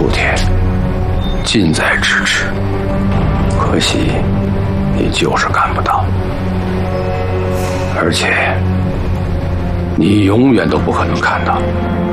铸铁，近在咫尺，可惜你就是看不到，而且你永远都不可能看到。